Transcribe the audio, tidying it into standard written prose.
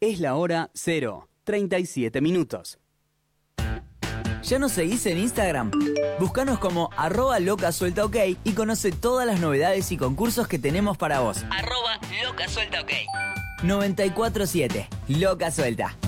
Es la hora 0:37. ¿Ya nos seguís en Instagram? Búscanos como @locasueltaok y conoce todas las novedades y concursos que tenemos para vos. @locasueltaok. 94.7 Loca Suelta.